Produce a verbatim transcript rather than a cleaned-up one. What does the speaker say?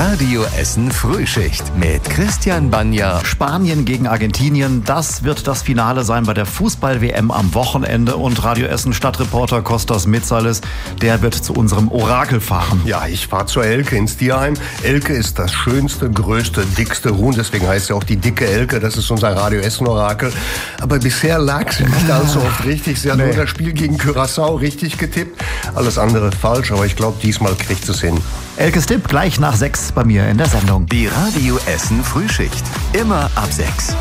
Radio Essen Frühschicht mit Christian Banja. Spanien gegen Argentinien, das wird das Finale sein bei der Fußball-W M am Wochenende. Und Radio Essen Stadtreporter Kostas Mitsalis, der wird zu unserem Orakel fahren. Ja, ich fahre zur Elke ins Tierheim. Elke ist das schönste, größte, dickste Huhn. Deswegen heißt sie auch die dicke Elke. Das ist unser Radio Essen Orakel. Aber bisher lag sie nicht allzu oft richtig. Sie hat nee. nur das Spiel gegen Curaçao richtig getippt. Alles andere falsch, aber ich glaube, diesmal kriegt sie es hin. Elkes Tipp gleich nach sechs bei mir in der Sendung. Die Radio Essen Frühschicht. Immer ab sechs.